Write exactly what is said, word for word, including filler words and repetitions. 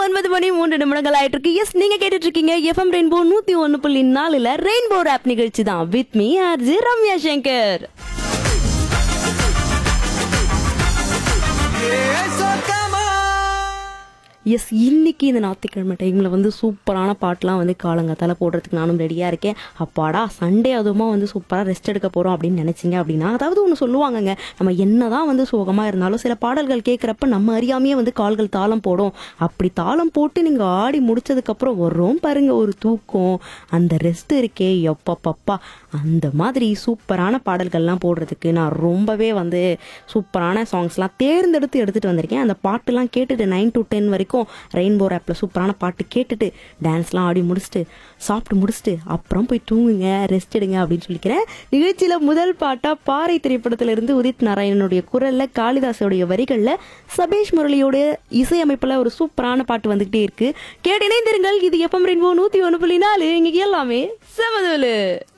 ஒன்பது மணி மூன்று நிமிடங்கள் ஆயிட்டு இருக்கு. எஸ், நீங்க கேட்டுட்டு இருக்கீங்க எஃப்எம் ரெயின்போ நூத்தி ஒன்னு புள்ளி நாலுல ரெயின்போ ராப் நிகழ்ச்சி தான் with me RJ Ramya Shankar. S, இன்னைக்கு இந்த ஞாயிற்றுக்கிழமை டைமில் வந்து சூப்பரான பாட்டெலாம் வந்து காலங்காத்தால் போடுறதுக்கு நானும் ரெடியாக இருக்கேன். அப்பாடா சண்டே அதுவுமா வந்து சூப்பராக ரெஸ்ட் எடுக்க போகிறோம் அப்படின்னு நினச்சிங்க அப்படின்னா, அதாவது ஒன்று சொல்லுவாங்கங்க, நம்ம என்ன தான் வந்து சோகமாக இருந்தாலும் சில பாடல்கள் கேட்குறப்ப நம்ம அறியாமையே வந்து கால்கள் தாளம் போடும். அப்படி தாளம் போட்டு நீங்கள் ஆடி முடிச்சதுக்கப்புறம் வரும் பாருங்க ஒரு தூக்கம், அந்த ரெஸ்ட் இருக்கே எப்பப்பப்பா. அந்த மாதிரி சூப்பரான பாடல்கள்லாம் போடுறதுக்கு நான் ரொம்பவே வந்து சூப்பரான சாங்ஸ்லாம் தேர்ந்தெடுத்து எடுத்துகிட்டு வந்திருக்கேன். அந்த பாட்டுலாம் கேட்டுட்டு நைன் டு டென் வரைக்கும் ரெயின்போ ஆப்ல சூப்பரான பாட்டு கேட்டுட்டு டான்ஸ்லாம் ஆடி முடிச்சுட்டு சாப்பிட்டு முடிச்சுட்டு அப்புறம் போய் தூங்குங்க, ரெஸ்ட் எடுங்க அப்படின்னு சொல்லிக்கிறேன். நிகழ்ச்சியில முதல் பாட்டா பாறை திரைப்படத்துல இருந்து உதித் நாராயணனுடைய குரல்ல காளிதாசோடைய வரிகள்ல சபேஷ் முரளியோட இசையமைப்புல ஒரு சூப்பரான பாட்டு வந்துகிட்டே இருக்கு. கேட்டு இணைந்திருங்கள். இது எஃப்எம் ரெயின்போ நூத்தி ஒன்னு புள்ளி நாலு. இங்க எல்லாமே செமதுலு.